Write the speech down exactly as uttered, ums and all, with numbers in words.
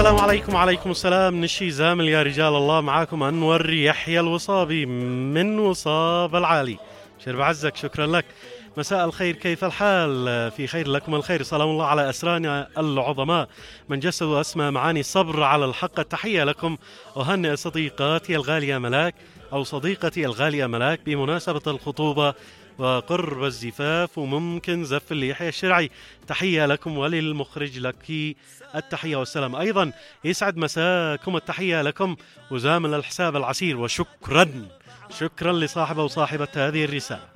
السلام عليكم. وعليكم السلام. نشي زامل يا رجال الله، معاكم أنور يحيى الوصابي من وصاب العالي. شرب عزك، شكرا لك. مساء الخير، كيف الحال؟ في خير، لكم الخير. سلام الله على أسرانا العظماء من جسدوا أسمى معاني الصبر على الحق. التحية لكم. أهنئ صديقاتي الغالية ملاك أو صديقتي الغالية ملاك بمناسبة الخطوبة وقرب الزفاف وممكن زف اللحية الشرعي. تحية لكم وللمخرج لك التحية والسلام أيضا. يسعد مساكم. التحية لكم وزامل الحساب العسير. وشكرا شكرا لصاحب وصاحبة هذه الرسالة.